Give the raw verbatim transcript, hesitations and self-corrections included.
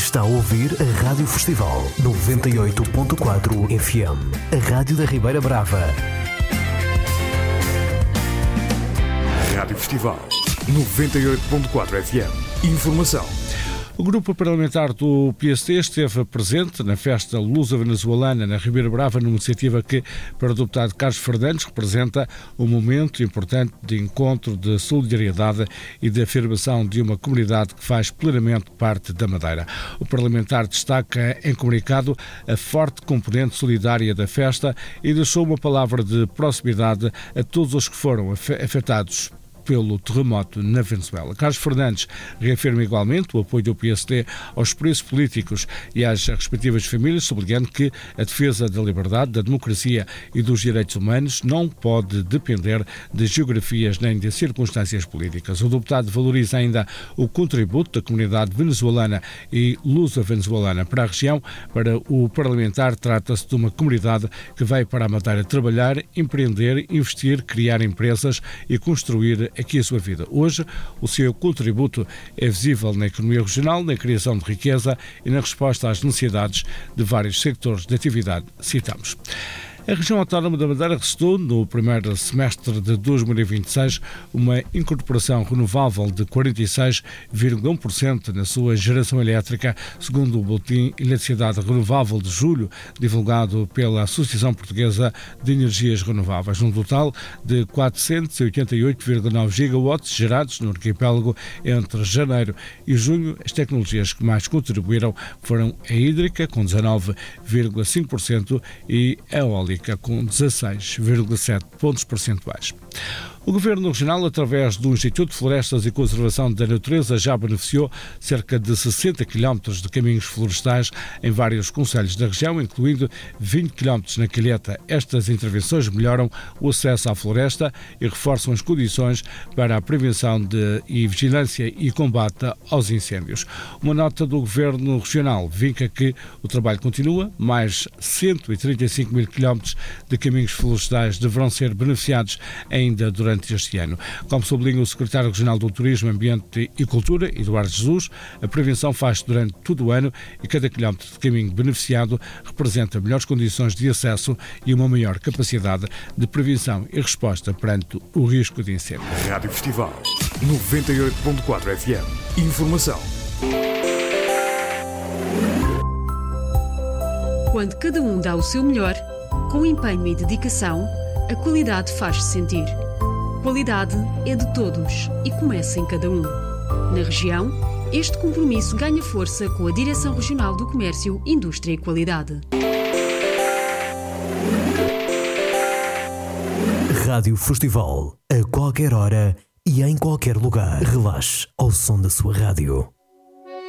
Está a ouvir a Rádio Festival noventa e oito ponto quatro F M, a rádio da Ribeira Brava. Rádio Festival noventa e oito ponto quatro F M. Informação. O grupo parlamentar do P S D esteve presente na festa luso-venezuelana na Ribeira Brava, numa iniciativa que, para o deputado Carlos Fernandes, representa um momento importante de encontro, de solidariedade e de afirmação de uma comunidade que faz plenamente parte da Madeira. O parlamentar destaca em comunicado a forte componente solidária da festa e deixou uma palavra de proximidade a todos os que foram afetados pelo terremoto na Venezuela. Carlos Fernandes reafirma igualmente o apoio do P S D aos presos políticos e às respectivas famílias, sublinhando que a defesa da liberdade, da democracia e dos direitos humanos não pode depender de geografias nem de circunstâncias políticas. O deputado valoriza ainda o contributo da comunidade venezuelana e luso-venezuelana para a região. Para o parlamentar, trata-se de uma comunidade que vai para a Madeira trabalhar, empreender, investir, criar empresas e construir aqui a sua vida. Hoje, o seu contributo é visível na economia regional, na criação de riqueza e na resposta às necessidades de vários sectores de atividade. Citamos. A região autónoma da Madeira recebeu, no primeiro semestre de dois mil e vinte e seis, uma incorporação renovável de quarenta e seis vírgula um por cento na sua geração elétrica, segundo o Boletim Eletricidade Renovável de julho, divulgado pela Associação Portuguesa de Energias Renováveis. Um total de quatrocentos e oitenta e oito vírgula nove gigawatts gerados no arquipélago entre janeiro e junho. As tecnologias que mais contribuíram foram a hídrica, com dezanove vírgula cinco por cento, e a eólica, com dezasseis vírgula sete pontos percentuais. O Governo Regional, através do Instituto de Florestas e Conservação da Natureza, já beneficiou cerca de sessenta quilómetros de caminhos florestais em vários concelhos da região, incluindo vinte quilómetros na Calheta. Estas intervenções melhoram o acesso à floresta e reforçam as condições para a prevenção de, e vigilância e combate aos incêndios. Uma nota do Governo Regional vinca que o trabalho continua. Mais cento e trinta e cinco mil quilómetros de caminhos florestais deverão ser beneficiados ainda durante este ano. Como sublinha o secretário regional do Turismo, Ambiente e Cultura, Eduardo Jesus, a prevenção faz-se durante todo o ano e cada quilómetro de caminho beneficiado representa melhores condições de acesso e uma maior capacidade de prevenção e resposta perante o risco de incêndio. Rádio Festival noventa e oito ponto quatro F M. Informação. Quando cada um dá o seu melhor, com empenho e dedicação, a qualidade faz-se sentir. Qualidade é de todos e começa em cada um. Na região, este compromisso ganha força com a Direção Regional do Comércio, Indústria e Qualidade. Rádio Festival, a qualquer hora e em qualquer lugar. Relaxe ao som da sua rádio.